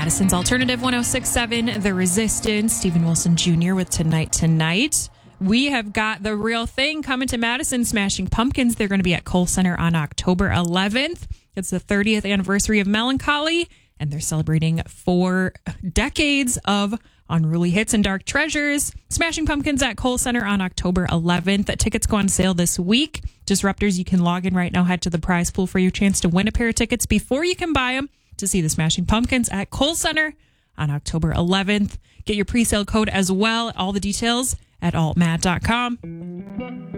Madison's Alternative 106.7, The Resistance. Stephen Wilson Jr. with Tonight. We have got The Real Thing coming to Madison, Smashing Pumpkins. They're going to be at Kohl Center on October 11th. It's the 30th anniversary of Melancholy, and they're celebrating 4 decades of unruly hits and dark treasures. Smashing Pumpkins at Kohl Center on October 11th. Tickets go on sale this week. Disruptors, you can log in right now, head to the prize pool for your chance to win a pair of tickets before you can buy them to see the Smashing Pumpkins at Kohl Center on October 11th. Get your pre-sale code as well. All the details at altmad.com.